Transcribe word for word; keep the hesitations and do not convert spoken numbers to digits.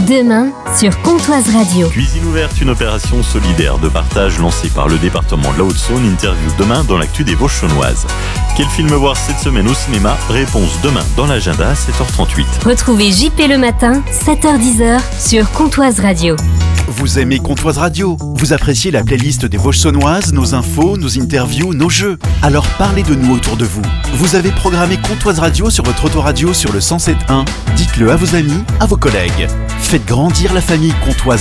Demain sur Comtoise Radio. Cuisine ouverte, une opération solidaire de partage lancée par le département de la Haute-Saône. Interview demain dans l'actu des Vosges Saônoises. Quel film voir cette semaine au cinéma? Réponse demain dans l'agenda à sept heures trente-huit. Retrouvez J P le matin, sept heures dix sur Comtoise Radio. Vous aimez Comtoise Radio? Vous appréciez la playlist des Vosges Saônoises, nos infos, nos interviews, nos jeux? Alors parlez de nous autour de vous. Vous avez programmé Comtoise Radio sur votre autoradio sur le cent sept point un. Dites-le à vos amis, à vos collègues. Faites grandir la famille Comtoise